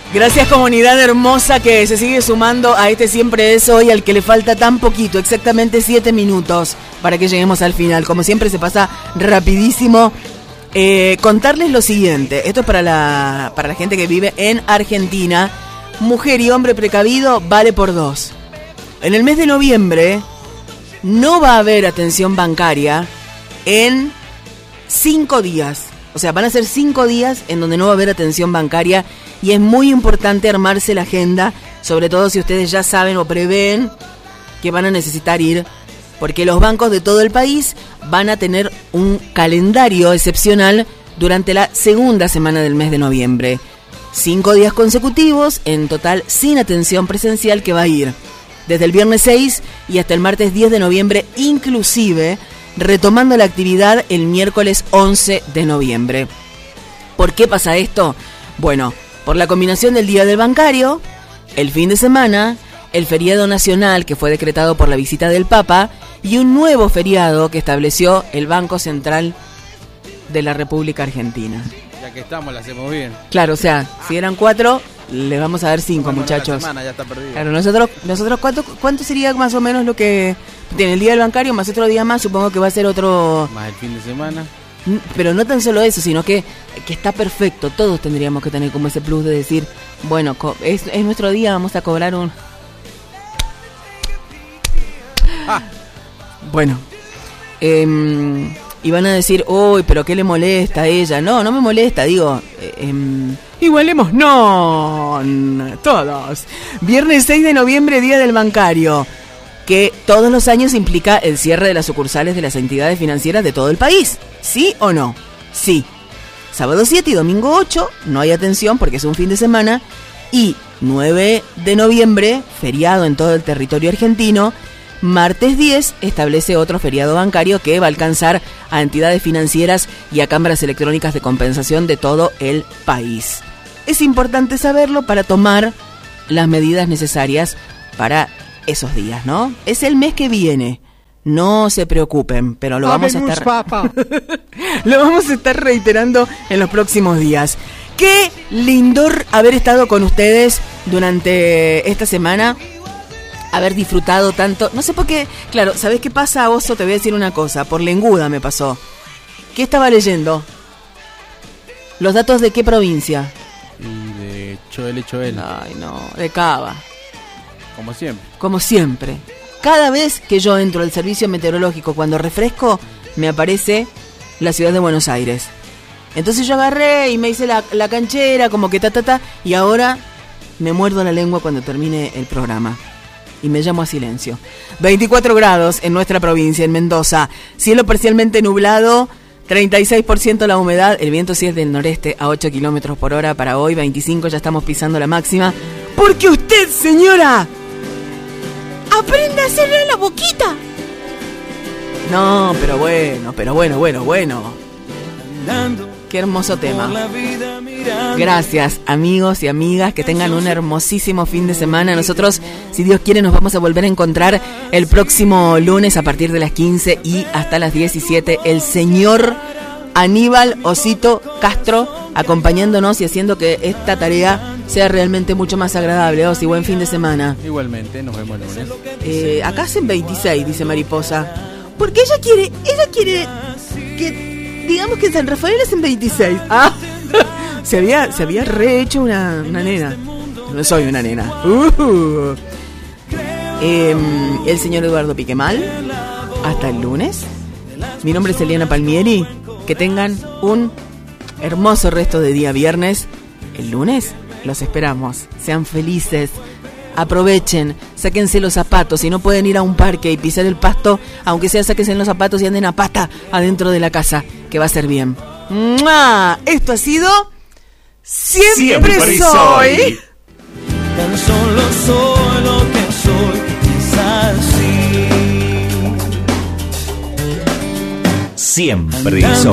Gracias, comunidad hermosa que se sigue sumando a este Siempre es Hoy, al que le falta tan poquito, exactamente 7 minutos para que lleguemos al final. Como siempre se pasa rapidísimo. Contarles lo siguiente, esto es para la gente que vive en Argentina. Mujer y hombre precavido vale por 2. En el mes de noviembre no va a haber atención bancaria en 5 días. O sea, van a ser 5 días en donde no va a haber atención bancaria. Y es muy importante armarse la agenda, sobre todo si ustedes ya saben o prevén que van a necesitar ir, porque los bancos de todo el país van a tener un calendario excepcional durante la segunda semana del mes de noviembre. 5 días consecutivos, en total sin atención presencial, que va a ir desde el viernes 6 y hasta el martes 10 de noviembre, inclusive retomando la actividad el miércoles 11 de noviembre. ¿Por qué pasa esto? Bueno, por la combinación del Día del Bancario, el fin de semana, el feriado nacional que fue decretado por la visita del Papa y un nuevo feriado que estableció el Banco Central de la República Argentina. Ya que estamos, la hacemos bien. Claro, o sea, si eran 4, le vamos a dar 5, muchachos. La semana ya está perdida. Claro, nosotros ¿cuánto sería más o menos lo que tiene el Día del Bancario más otro día más? Supongo que va a ser otro... Más el fin de semana. Pero no tan solo eso, sino que está perfecto. Todos tendríamos que tener como ese plus de decir, bueno, es nuestro día, vamos a cobrar un... Bueno, y van a decir, uy, pero ¿qué le molesta a ella? No me molesta, digo, igualemos, no, todos. Viernes 6 de noviembre, Día del Bancario, que todos los años implica el cierre de las sucursales de las entidades financieras de todo el país. ¿Sí o no? Sí. Sábado 7 y domingo 8 no hay atención porque es un fin de semana. Y 9 de noviembre, feriado en todo el territorio argentino. Martes 10 establece otro feriado bancario que va a alcanzar a entidades financieras y a cámaras electrónicas de compensación de todo el país. Es importante saberlo para tomar las medidas necesarias para esos días, ¿no? Es el mes que viene. No se preocupen, pero lo vamos a estar lo vamos a estar reiterando en los próximos días. Qué lindo haber estado con ustedes durante esta semana, haber disfrutado tanto. No sé por qué, claro, ¿sabés qué pasa, Oso? Te voy a decir una cosa, por lenguda me pasó. ¿Qué estaba leyendo? ¿Los datos de qué provincia? Y de Choel. Ay, no, de Cava. Como siempre. Cada vez que yo entro al servicio meteorológico, cuando refresco, me aparece la ciudad de Buenos Aires. Entonces yo agarré y me hice la canchera, como que y ahora me muerdo la lengua cuando termine el programa. Y me llamo a silencio. 24 grados en nuestra provincia, en Mendoza. Cielo parcialmente nublado, 36% la humedad. El viento sí es del noreste a 8 kilómetros por hora para hoy. 25, ya estamos pisando la máxima. Porque usted, señora, aprende a hacerlo en la boquita. No, pero bueno. Qué hermoso tema. Gracias, amigos y amigas, que tengan un hermosísimo fin de semana. Nosotros, si Dios quiere, nos vamos a volver a encontrar el próximo lunes a partir de las 15 y hasta las 17. El señor Aníbal Osito Castro acompañándonos y haciendo que esta tarea sea realmente mucho más agradable. Osi, buen fin de semana. Igualmente, nos vemos el lunes. Acá hacen 26, dice Mariposa. Porque ella quiere que digamos que en San Rafael hacen 26. Se había rehecho una nena. No soy una nena. El señor Eduardo Piquemal. Hasta el lunes. Mi nombre es Eliana Palmieri. Que tengan un hermoso resto de día viernes. El lunes los esperamos. Sean felices. Aprovechen, sáquense los zapatos. Si no pueden ir a un parque y pisar el pasto, aunque sea sáquense los zapatos y anden a pata adentro de la casa, que va a ser bien. ¡Mua! Esto ha sido Siempre Soy. Tan solo soy lo que soy, es así. Siempre Soy.